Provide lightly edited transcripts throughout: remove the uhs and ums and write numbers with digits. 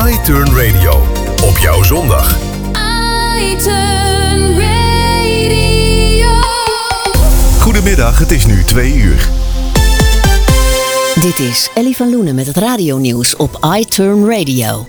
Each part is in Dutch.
iTurn Radio. Op jouw zondag. iTurn Radio. Goedemiddag, het is nu 2 uur. Dit is Ellie van Loenen met het radionieuws op iTurn Radio.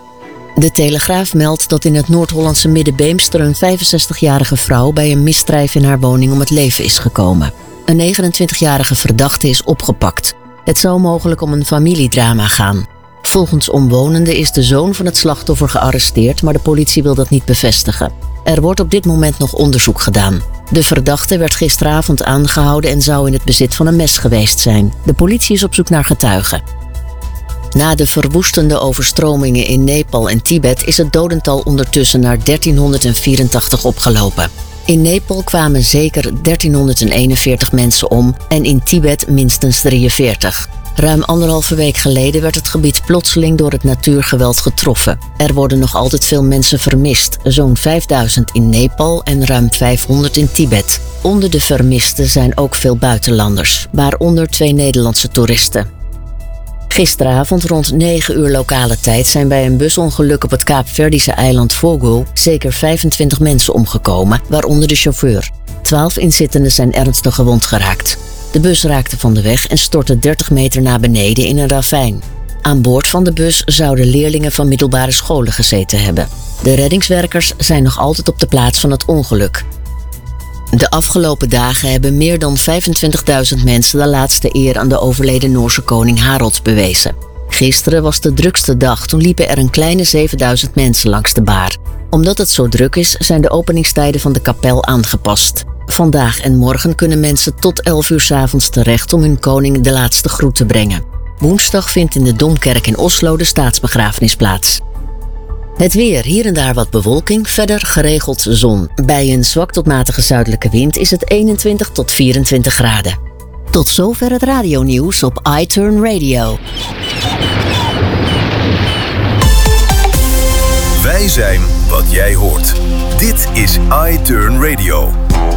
De Telegraaf meldt dat in het Noord-Hollandse Middenbeemster een 65-jarige vrouw bij een misdrijf in haar woning om het leven is gekomen. Een 29-jarige verdachte is opgepakt. Het zou mogelijk om een familiedrama gaan. Volgens omwonenden is de zoon van het slachtoffer gearresteerd, maar de politie wil dat niet bevestigen. Er wordt op dit moment nog onderzoek gedaan. De verdachte werd gisteravond aangehouden en zou in het bezit van een mes geweest zijn. De politie is op zoek naar getuigen. Na de verwoestende overstromingen in Nepal en Tibet is het dodental ondertussen naar 1384 opgelopen. In Nepal kwamen zeker 1341 mensen om en in Tibet minstens 43. Ruim 1,5 week geleden werd het gebied plotseling door het natuurgeweld getroffen. Er worden nog altijd veel mensen vermist, zo'n 5000 in Nepal en ruim 500 in Tibet. Onder de vermisten zijn ook veel buitenlanders, waaronder 2 Nederlandse toeristen. Gisteravond rond 9 uur lokale tijd zijn bij een busongeluk op het Kaapverdische eiland Fogo zeker 25 mensen omgekomen, waaronder de chauffeur. 12 inzittenden zijn ernstig gewond geraakt. De bus raakte van de weg en stortte 30 meter naar beneden in een ravijn. Aan boord van de bus zouden leerlingen van middelbare scholen gezeten hebben. De reddingswerkers zijn nog altijd op de plaats van het ongeluk. De afgelopen dagen hebben meer dan 25.000 mensen de laatste eer aan de overleden Noorse koning Harald bewezen. Gisteren was de drukste dag, toen liepen er een kleine 7.000 mensen langs de baar. Omdat het zo druk is, zijn de openingstijden van de kapel aangepast. Vandaag en morgen kunnen mensen tot 11 uur 's avonds terecht om hun koning de laatste groet te brengen. Woensdag vindt in de Domkerk in Oslo de staatsbegrafenis plaats. Het weer, hier en daar wat bewolking, verder geregeld zon. Bij een zwak tot matige zuidelijke wind is het 21 tot 24 graden. Tot zover het radionieuws op iTurn Radio. Wij zijn wat jij hoort. Dit is iTurn Radio.